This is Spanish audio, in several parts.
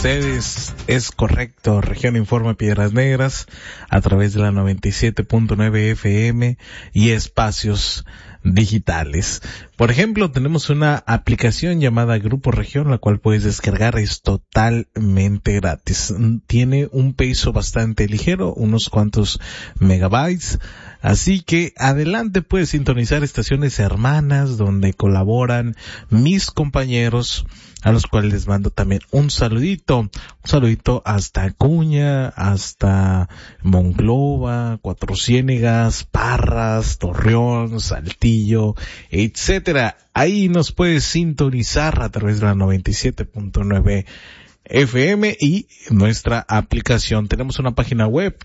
ustedes. Es correcto, Región Informa Piedras Negras a través de la 97.9 FM y espacios digitales. Por ejemplo, tenemos una aplicación llamada Grupo Región, la cual puedes descargar, es totalmente gratis. Tiene un peso bastante ligero, unos cuantos megabytes, así que adelante, puedes sintonizar estaciones hermanas donde colaboran mis compañeros, a los cuales les mando también un saludito hasta Acuña, hasta Monclova, Cuatro Ciénegas, Parras, Torreón, Saltillo, etcétera. Ahí nos puedes sintonizar a través de la 97.9 FM y nuestra aplicación. Tenemos una página web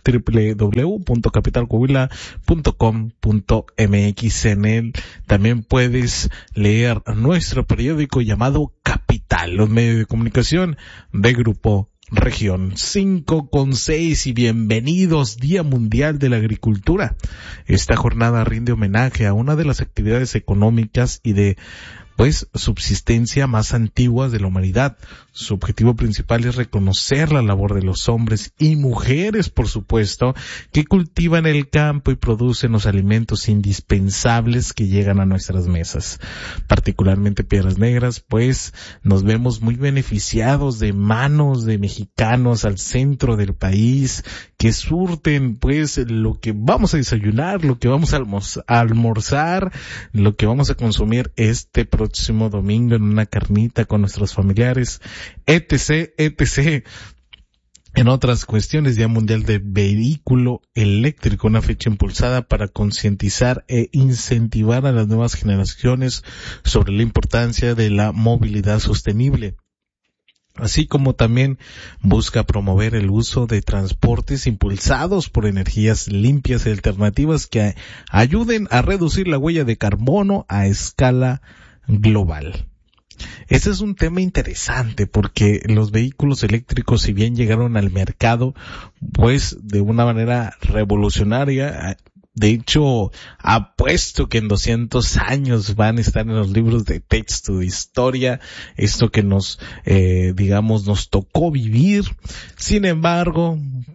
www.capitalcoahuila.com.mx. En él también puedes leer nuestro periódico llamado Capital, los medios de comunicación de Grupo Región. 5:06 y bienvenidos, Día Mundial de la Agricultura. Esta jornada rinde homenaje a una de las actividades económicas y de subsistencia más antiguas de la humanidad. Su objetivo principal es reconocer la labor de los hombres y mujeres, por supuesto, que cultivan el campo y producen los alimentos indispensables que llegan a nuestras mesas. Particularmente Piedras Negras, nos vemos muy beneficiados de manos de mexicanos al centro del país que surten, lo que vamos a desayunar, lo que vamos a almorzar, lo que vamos a consumir este próximo domingo en una carnita con nuestros familiares, etc. En otras cuestiones, Día Mundial del Vehículo Eléctrico, una fecha impulsada para concientizar e incentivar a las nuevas generaciones sobre la importancia de la movilidad sostenible, así como también busca promover el uso de transportes impulsados por energías limpias y alternativas que ayuden a reducir la huella de carbono a escala global. Este es un tema interesante porque los vehículos eléctricos, si bien llegaron al mercado, de una manera revolucionaria, de hecho, apuesto que en 200 años van a estar en los libros de texto de historia, esto que nos tocó vivir. Sin embargo,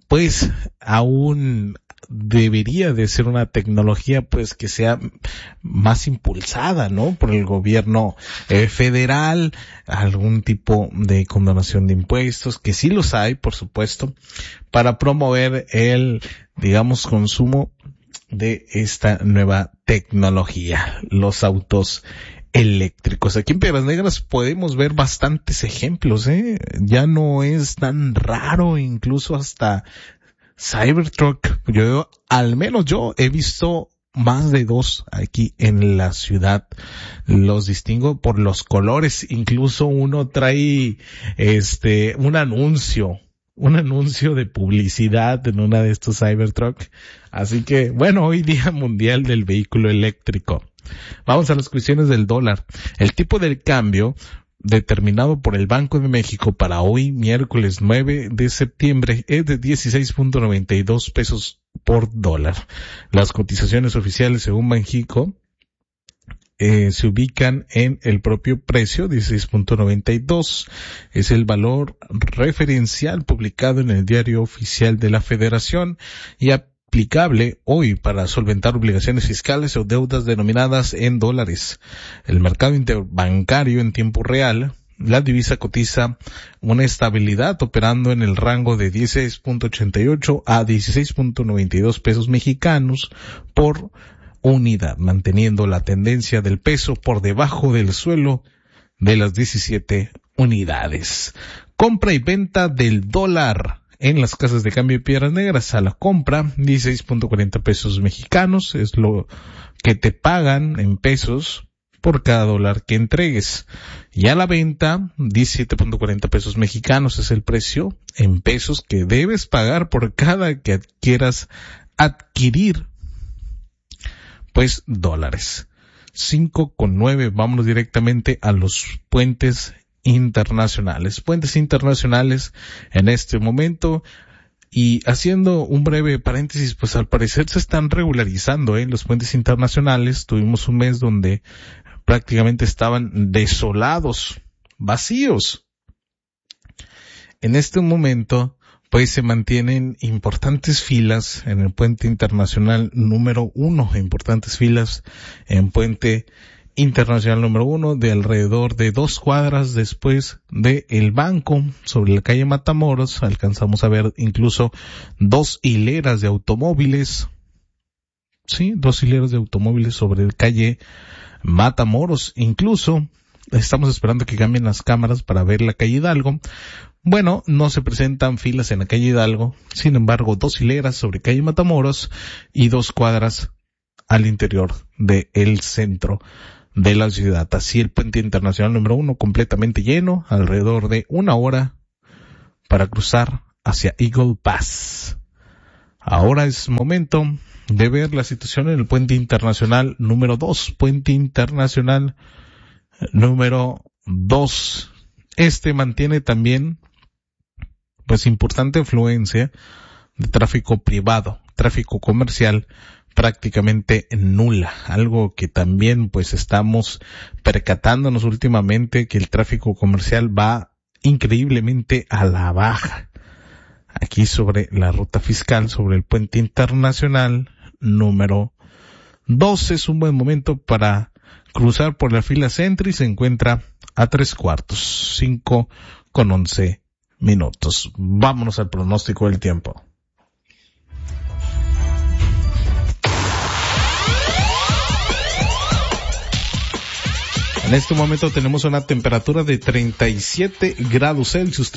aún debería de ser una tecnología que sea más impulsada, ¿no? Por el gobierno federal, algún tipo de condonación de impuestos, que sí los hay, por supuesto, para promover el, consumo de esta nueva tecnología, los autos eléctricos. Aquí en Piedras Negras podemos ver bastantes ejemplos, ya no es tan raro, incluso hasta Cybertruck. Al menos yo he visto más de 2 aquí en la ciudad. Los distingo por los colores. Incluso uno trae un anuncio de publicidad en una de estos Cybertruck. Así que, hoy Día Mundial del Vehículo Eléctrico. Vamos a las cuestiones del dólar. El tipo de cambio determinado por el Banco de México para hoy, miércoles 9 de septiembre, es de 16.92 pesos por dólar. Las cotizaciones oficiales según Banxico se ubican en el propio precio, 16.92. Es el valor referencial publicado en el Diario Oficial de la Federación y aplicable hoy para solventar obligaciones fiscales o deudas denominadas en dólares. El mercado interbancario en tiempo real, la divisa cotiza una estabilidad operando en el rango de 16.88 a 16.92 pesos mexicanos por unidad, manteniendo la tendencia del peso por debajo del suelo de las 17 unidades. Compra y venta del dólar en las casas de cambio de Piedras Negras. A la compra, 16.40 pesos mexicanos, es lo que te pagan en pesos por cada dólar que entregues. Y a la venta, 17.40 pesos mexicanos es el precio en pesos que debes pagar por cada que quieras adquirir dólares. 5:09, vámonos directamente a los puentes internacionales. Puentes internacionales en este momento, y haciendo un breve paréntesis, al parecer se están regularizando, los puentes internacionales. Tuvimos un mes donde prácticamente estaban desolados, vacíos. En este momento, pues se mantienen importantes filas en el puente internacional número 1, importantes filas en puente internacional número 1 de alrededor de 2 cuadras después de el banco sobre la calle Matamoros. Alcanzamos a ver incluso 2 hileras de automóviles. Sí, 2 hileras de automóviles sobre la calle Matamoros. Incluso estamos esperando que cambien las cámaras para ver la calle Hidalgo. Bueno, no se presentan filas en la calle Hidalgo, sin embargo, 2 hileras sobre calle Matamoros y 2 cuadras al interior del centro de la ciudad. Así el puente internacional número 1 completamente lleno, alrededor de 1 hora para cruzar hacia Eagle Pass. Ahora es momento de ver la situación en el puente internacional número 2, puente internacional número 2. Este mantiene también pues importante afluencia de tráfico privado, tráfico comercial prácticamente nula, algo que también pues estamos percatándonos últimamente, que el tráfico comercial va increíblemente a la baja. Aquí sobre la ruta fiscal, sobre el puente internacional número 2, es un buen momento para cruzar por la fila Sentry. Se encuentra a 3/4, 5:11 minutos. Vámonos al pronóstico del tiempo. En este momento tenemos una temperatura de 37 grados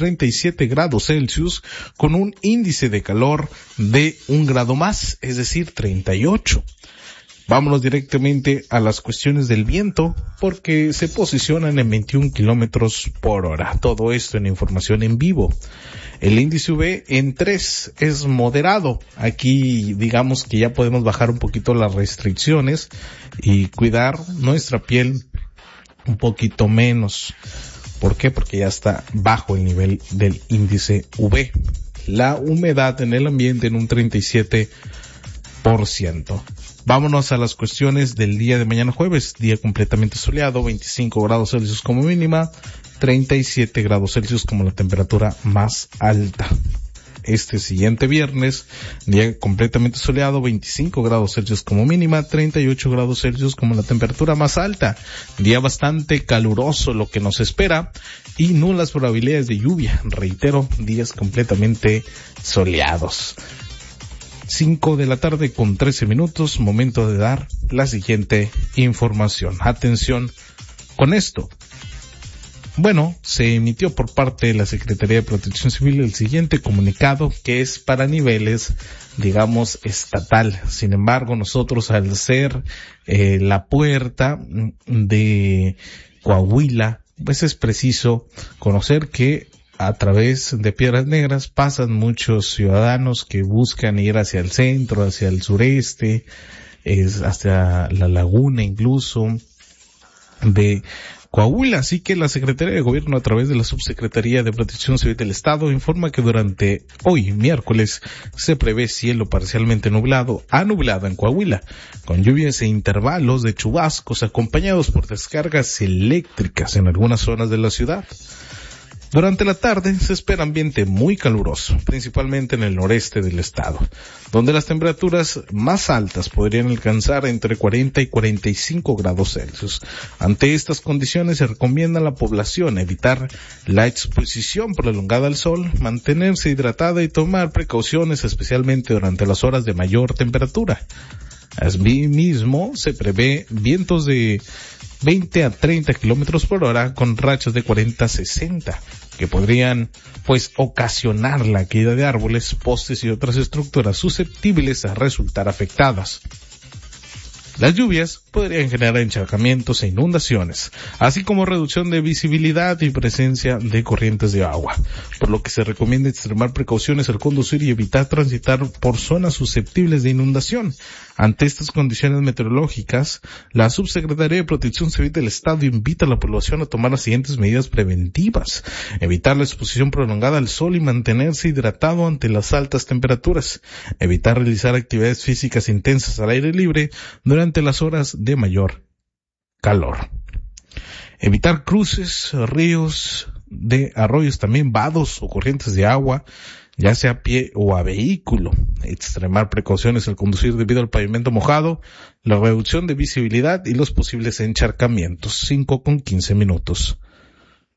Celsius, con un índice de calor de 1 grado más, es decir, 38. Vámonos directamente a las cuestiones del viento, porque se posicionan en 21 kilómetros por hora. Todo esto en información en vivo. El índice UV en 3 es moderado. Aquí digamos que ya podemos bajar un poquito las restricciones y cuidar nuestra piel un poquito menos. ¿Por qué? Porque ya está bajo el nivel del índice UV. La humedad en el ambiente en un 37%. Vámonos a las cuestiones del día de mañana jueves, día completamente soleado, 25 grados Celsius como mínima, 37 grados Celsius como la temperatura más alta. Este siguiente viernes, día completamente soleado, 25 grados Celsius como mínima, 38 grados Celsius como la temperatura más alta. Día bastante caluroso lo que nos espera y nulas probabilidades de lluvia. Reitero, días completamente soleados. 5 de la tarde con 13 minutos, momento de dar la siguiente información. Atención con esto. Bueno, se emitió por parte de la Secretaría de Protección Civil el siguiente comunicado, que es para niveles, digamos, estatal. Sin embargo, nosotros al ser la puerta de Coahuila, pues es preciso conocer que a través de Piedras Negras pasan muchos ciudadanos que buscan ir hacia el centro, hacia el sureste, hasta la laguna incluso de Coahuila. Así que la Secretaría de Gobierno, a través de la Subsecretaría de Protección Civil del Estado, informa que durante hoy, miércoles, se prevé cielo parcialmente nublado a nublado en Coahuila, con lluvias e intervalos de chubascos acompañados por descargas eléctricas en algunas zonas de la ciudad. Durante la tarde se espera ambiente muy caluroso, principalmente en el noreste del estado, donde las temperaturas más altas podrían alcanzar entre 40 y 45 grados Celsius. Ante estas condiciones se recomienda a la población evitar la exposición prolongada al sol, mantenerse hidratada y tomar precauciones especialmente durante las horas de mayor temperatura. Asimismo, se prevé vientos de 20 a 30 kilómetros por hora con rachas de 40 a 60, que podrían, pues, ocasionar la caída de árboles, postes y otras estructuras susceptibles a resultar afectadas. Las lluvias podrían generar encharcamientos e inundaciones, así como reducción de visibilidad y presencia de corrientes de agua, por lo que se recomienda extremar precauciones al conducir y evitar transitar por zonas susceptibles de inundación. Ante estas condiciones meteorológicas, la Subsecretaría de Protección Civil del Estado invita a la población a tomar las siguientes medidas preventivas: evitar la exposición prolongada al sol y mantenerse hidratado ante las altas temperaturas, evitar realizar actividades físicas intensas al aire libre durante las horas de mayor calor, evitar cruces, ríos de arroyos, también vados o corrientes de agua, ya sea a pie o a vehículo. Extremar precauciones al conducir debido al pavimento mojado, la reducción de visibilidad y los posibles encharcamientos. 5:15.